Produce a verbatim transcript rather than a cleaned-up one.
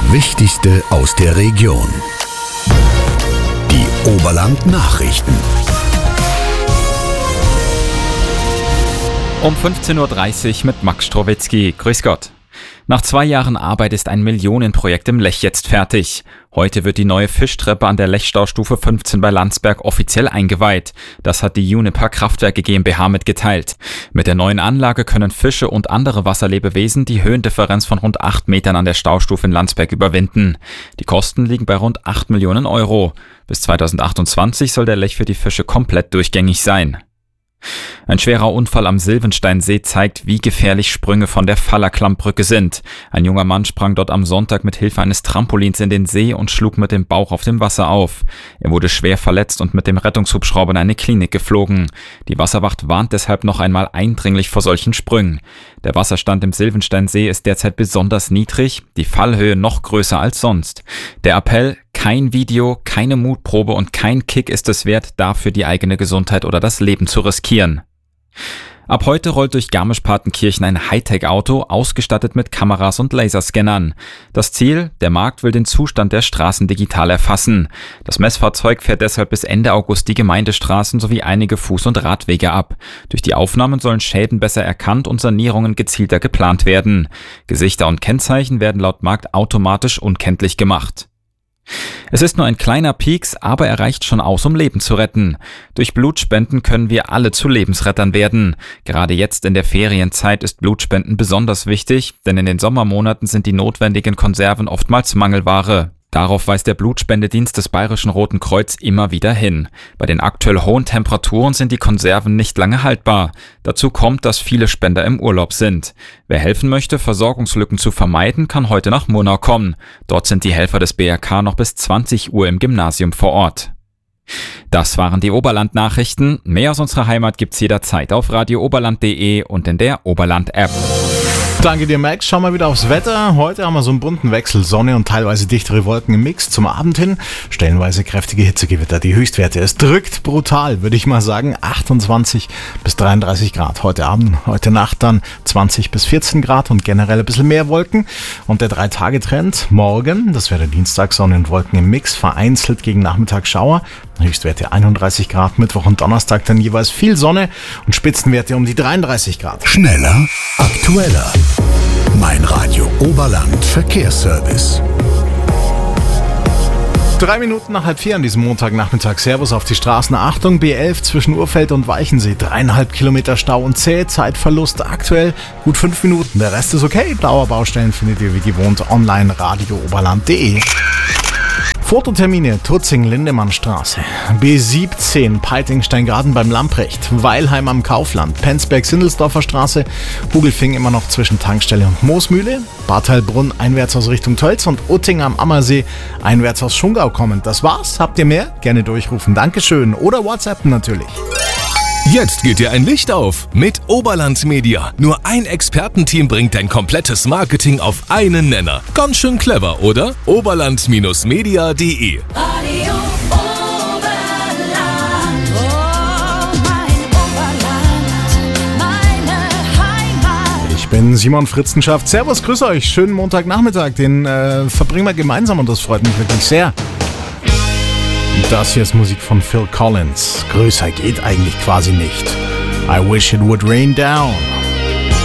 Wichtigste aus der Region. Die Oberland-Nachrichten. Um fünfzehn Uhr dreißig mit Max Strowitzki. Grüß Gott. Nach zwei Jahren Arbeit ist ein Millionenprojekt im Lech jetzt fertig. Heute wird die neue Fischtreppe an der Lechstaustufe fünfzehn bei Landsberg offiziell eingeweiht. Das hat die Uniper Kraftwerke GmbH mitgeteilt. Mit der neuen Anlage können Fische und andere Wasserlebewesen die Höhendifferenz von rund acht Metern an der Staustufe in Landsberg überwinden. Die Kosten liegen bei rund acht Millionen Euro. Bis zweitausendachtundzwanzig soll der Lech für die Fische komplett durchgängig sein. Ein schwerer Unfall am Silvensteinsee zeigt, wie gefährlich Sprünge von der Fallerklammbrücke sind. Ein junger Mann sprang dort am Sonntag mit Hilfe eines Trampolins in den See und schlug mit dem Bauch auf dem Wasser auf. Er wurde schwer verletzt und mit dem Rettungshubschrauber in eine Klinik geflogen. Die Wasserwacht warnt deshalb noch einmal eindringlich vor solchen Sprüngen. Der Wasserstand im Silvensteinsee ist derzeit besonders niedrig, die Fallhöhe noch größer als sonst. Der Appell: kein Video, keine Mutprobe und kein Kick ist es wert, dafür die eigene Gesundheit oder das Leben zu riskieren. Ab heute rollt durch Garmisch-Partenkirchen ein Hightech-Auto, ausgestattet mit Kameras und Laserscannern. Das Ziel: der Markt will den Zustand der Straßen digital erfassen. Das Messfahrzeug fährt deshalb bis Ende August die Gemeindestraßen sowie einige Fuß- und Radwege ab. Durch die Aufnahmen sollen Schäden besser erkannt und Sanierungen gezielter geplant werden. Gesichter und Kennzeichen werden laut Markt automatisch unkenntlich gemacht. Es ist nur ein kleiner Pieks, aber er reicht schon aus, um Leben zu retten. Durch Blutspenden können wir alle zu Lebensrettern werden. Gerade jetzt in der Ferienzeit ist Blutspenden besonders wichtig, denn in den Sommermonaten sind die notwendigen Konserven oftmals Mangelware. Darauf weist der Blutspendedienst des Bayerischen Roten Kreuz immer wieder hin. Bei den aktuell hohen Temperaturen sind die Konserven nicht lange haltbar. Dazu kommt, dass viele Spender im Urlaub sind. Wer helfen möchte, Versorgungslücken zu vermeiden, kann heute nach Murnau kommen. Dort sind die Helfer des B R K noch bis zwanzig Uhr im Gymnasium vor Ort. Das waren die Oberland-Nachrichten. Mehr aus unserer Heimat gibt's jederzeit auf radio oberland punkt de und in der Oberland-App. Danke dir, Max. Schauen wir wieder aufs Wetter. Heute haben wir so einen bunten Wechsel. Sonne und teilweise dichtere Wolken im Mix. Zum Abend hin stellenweise kräftige Hitzegewitter. Die Höchstwerte, es drückt brutal, würde ich mal sagen. achtundzwanzig bis dreiunddreißig Grad. Heute Abend, heute Nacht dann zwanzig bis vierzehn Grad und generell ein bisschen mehr Wolken. Und der Drei-Tage-Trend morgen, das wäre Dienstag, Sonne und Wolken im Mix. Vereinzelt gegen Nachmittag Schauer. Höchstwerte einunddreißig Grad. Mittwoch und Donnerstag dann jeweils viel Sonne und Spitzenwerte um die dreiunddreißig Grad. Schneller, aktueller. Mein Radio Oberland Verkehrsservice. Drei Minuten nach halb vier an diesem Montagnachmittag. Servus auf die Straßen. Achtung, B elf zwischen Urfeld und Weichensee. Dreieinhalb Kilometer Stau und zäh. Zeitverlust aktuell gut fünf Minuten. Der Rest ist okay. Dauerbaustellen findet ihr wie gewohnt online radio oberland punkt de. Fototermine: Tutzing-Lindemannstraße, B siebzehn, Peiting-Steingaden beim Lamprecht, Weilheim am Kaufland, Penzberg-Sindelsdorfer Straße, Hugelfing immer noch zwischen Tankstelle und Moosmühle, Bad Heilbrunn einwärts aus Richtung Tölz und Utting am Ammersee einwärts aus Schungau kommend. Das war's. Habt ihr mehr? Gerne durchrufen. Dankeschön. Oder WhatsAppen natürlich. Jetzt geht dir ein Licht auf mit Oberland Media. Nur ein Expertenteam bringt dein komplettes Marketing auf einen Nenner. Ganz schön clever, oder? oberland Media punkt de. Radio Oberland, oh mein Oberland, meine Heimat. Ich bin Simon Fritzenschaft. Servus, grüß euch. Schönen Montagnachmittag. Den äh, verbringen wir gemeinsam und das freut mich wirklich sehr. Das hier ist Musik von Phil Collins. Größer geht eigentlich quasi nicht. I wish it would rain down.